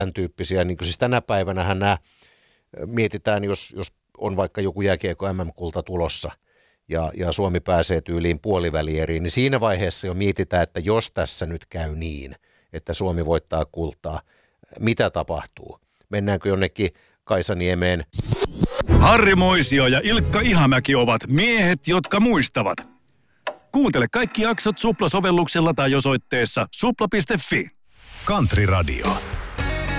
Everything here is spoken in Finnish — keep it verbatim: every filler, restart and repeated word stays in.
tämän tyyppisiä. Niin kuin siis tänä päivänähän nämä mietitään, jos, jos on vaikka joku jääkiekko M M-kulta tulossa ja, ja Suomi pääsee tyyliin puolivälieriin, niin siinä vaiheessa jo mietitään, että jos tässä nyt käy niin, että Suomi voittaa kultaa, mitä tapahtuu? Mennäänkö jonnekin Kaisaniemeen? Harri Moisio ja Ilkka Ihamäki ovat miehet, jotka muistavat. Kuuntele kaikki jaksot Supla-sovelluksella tai osoitteessa supla piste fi. Country Radio.